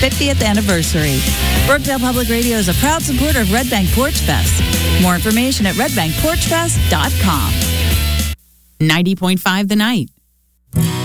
50th anniversary. Brookdale Public Radio is a proud supporter of Red Bank Porch Fest. More information at redbankporchfest.com. 90.5 The Night.